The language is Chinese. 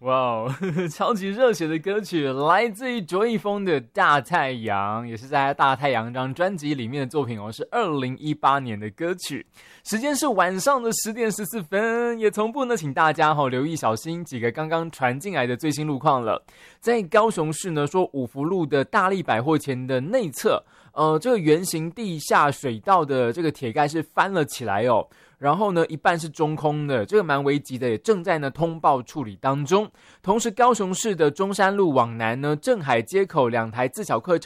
哇哦，超级热血的歌曲，来自于卓一峰的《大太阳》，也是在《大太阳》这张专辑里面的作品哦，是2018年的歌曲。时间是晚上的10:14，也同步呢，请大家留意小心几个刚刚传进来的最新路况了。在高雄市呢，说五福路的大利百货前的内侧，这个圆形地下水道的这个铁盖是翻了起来哦。然后呢，一半是中空的，这个蛮危急的，也正在呢通报处理当中。同时，高雄市的中山路往南呢，镇海街口2台自小客车